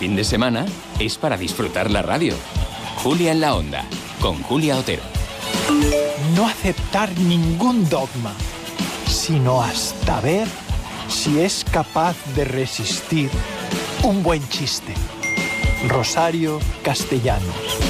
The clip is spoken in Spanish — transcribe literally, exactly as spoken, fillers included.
fin de semana es para disfrutar la radio. Julia en la Onda, con Julia Otero. No aceptar ningún dogma, sino hasta ver si es capaz de resistir un buen chiste. Rosario Castellanos.